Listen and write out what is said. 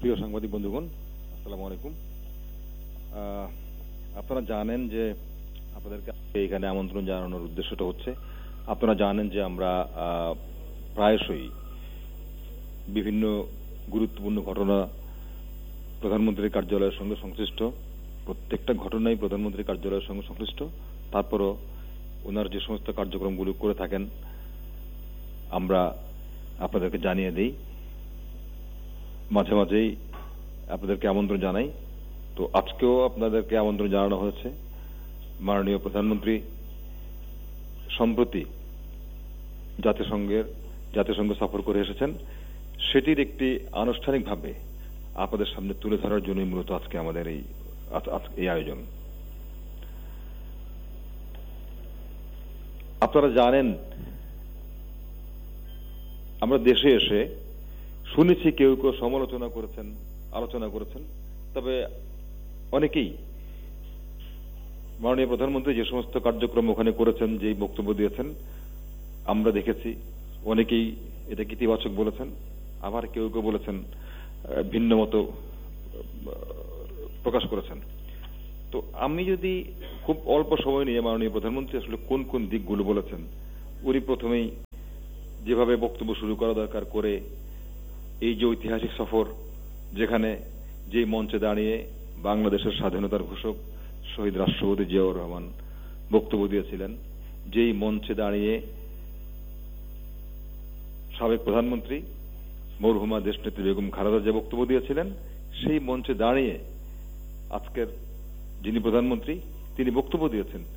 প্রিয় সাংবাদিক বন্ধুগণ, আসসালামু আলাইকুম। আপনারা জানেন যে আপনাদেরকে এখানে আমন্ত্রণ জানানোর উদ্দেশ্যটা হচ্ছে, আপনারা জানেন যে আমরা প্রায়শই বিভিন্ন গুরুত্বপূর্ণ ঘটনা প্রধানমন্ত্রীর কার্যালয়ের সঙ্গে সংশ্লিষ্ট, প্রত্যেকটা ঘটনাই প্রধানমন্ত্রীর কার্যালয়ের সঙ্গে সংশ্লিষ্ট। তারপরও ওনার যে সমস্ত কার্যক্রমগুলো করে থাকেন আমরা আপনাদেরকে জানিয়ে দিই, মাঝে মাঝেই আপনাদেরকে আমন্ত্রণ জানাই। তো আজকেও আপনাদেরকে আমন্ত্রণ জানানো হয়েছে। মাননীয় প্রধানমন্ত্রী সম্প্রতি জাতিসংঘ সফর করে এসেছেন, সেটির একটি আনুষ্ঠানিকভাবে আপনাদের সামনে তুলে ধরার জন্যই মূলত আজকে আমাদের এই আয়োজন। আপনারা জানেন, আমরা দেশে এসে শুনেছি কেউ কেউ সমালোচনা করেছেন, আলোচনা করেছেন, তবে অনেকেই মাননীয় প্রধানমন্ত্রী যে সমস্ত কার্যক্রম ওখানে করেছেন, যেই বক্তব্য দিয়েছেন আমরা দেখেছি, অনেকেই এটাকে ইতিবাচক বলেছেন, আবার কেউ কেউ বলেছেন ভিন্ন মত প্রকাশ করেছেন। তো আমি যদি খুব অল্প সময় নিয়ে মাননীয় প্রধানমন্ত্রী আসলে কোন কোন দিকগুলো বলেছেন, উনি প্রথমেই যেভাবে বক্তব্য শুরু করা দরকার করে এই যে ঐতিহাসিক সফর, যেখানে যে মঞ্চে দাঁড়িয়ে বাংলাদেশের স্বাধীনতার ঘোষক শহীদ রাষ্ট্রপতি জিয়াউর রহমান বক্তব্য দিয়েছিলেন, যেই মঞ্চে দাঁড়িয়ে সাবেক প্রধানমন্ত্রী মরহুমা দেশনেত্রী বেগম খালেদা জিয়া বক্তব্য দিয়েছিলেন, সেই মঞ্চে দাঁড়িয়ে আজকের যিনি প্রধানমন্ত্রী তিনি বক্তব্য দিয়েছেন,